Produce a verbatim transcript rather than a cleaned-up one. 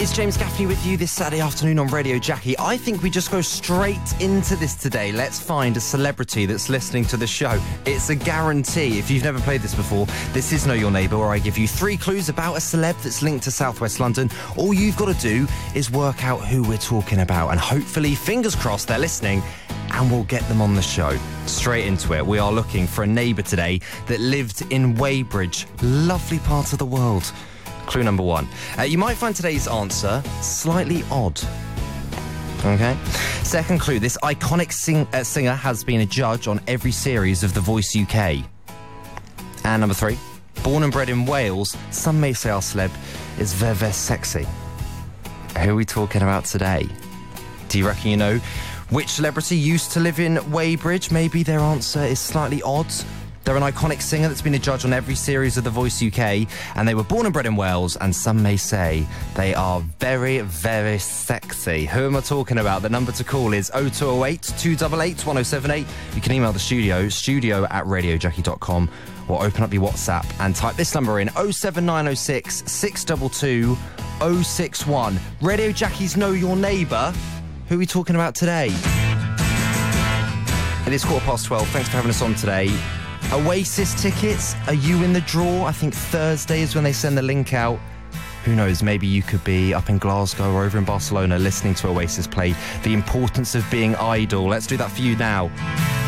It's James Gaffney with you this Saturday afternoon on Radio Jackie. I think we just go straight into this today. Let's find a celebrity that's listening to the show. It's a guarantee. If you've never played this before, this is Know Your Neighbour, where I give you three clues about a celeb that's linked to South West London. All you've got to do is work out who we're talking about, and hopefully, fingers crossed, they're listening, and we'll get them on the show. Straight into it. We are looking for a neighbour today that lived in Weybridge, lovely part of the world. Clue number one. Uh, you might find today's answer slightly odd. Okay. Second clue. This iconic sing- uh, singer has been a judge on every series of The Voice U K. And number three. Born and bred in Wales, some may say our celeb is very, very sexy. Who are we talking about today? Do you reckon you know which celebrity used to live in Weybridge? Maybe their answer is slightly odd. They're an iconic singer that's been a judge on every series of The Voice U K, and they were born and bred in Wales, and some may say they are very, very sexy. Who am I talking about? The number to call is oh two oh eight, two eight eight, one oh seven eight. You can email the studio, studio at radio jackie dot com, or open up your WhatsApp and type this number in, oh seven nine oh six, six two two, oh six one. Radio Jackie's Know Your Neighbour. Who are we talking about today? It is quarter past twelve. Thanks for having us on today. Oasis tickets, are you in the draw? I think Thursday is when they send the link out. Who knows, maybe you could be up in Glasgow or over in Barcelona listening to Oasis play The Importance of Being Idle. Let's do that for you now.